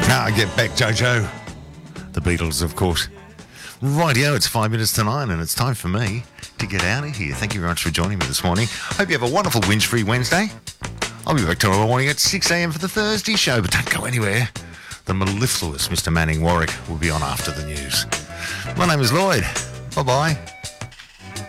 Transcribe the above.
Get back, Jojo. The Beatles, of course. Rightio, it's 5 minutes to 9 and it's time for me to get out of here. Thank you very much for joining me this morning. Hope you have a wonderful whinge-free Wednesday. I'll be back tomorrow morning at 6 a.m. for the Thursday show, but don't go anywhere. The mellifluous Mr. Manning Warwick will be on after the news. My name is Lloyd. Bye-bye.